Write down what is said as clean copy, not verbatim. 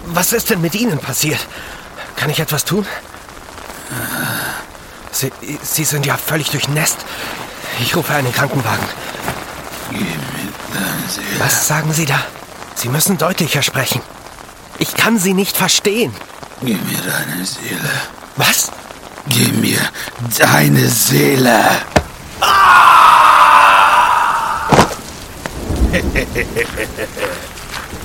Was ist denn mit Ihnen passiert? Kann ich etwas tun? Sie sind ja völlig durchnässt. Ich rufe einen Krankenwagen. Gib mir deine Seele. Was sagen Sie da? Sie müssen deutlicher sprechen. Ich kann Sie nicht verstehen. Gib mir deine Seele. Was? Gib mir deine Seele. Ah!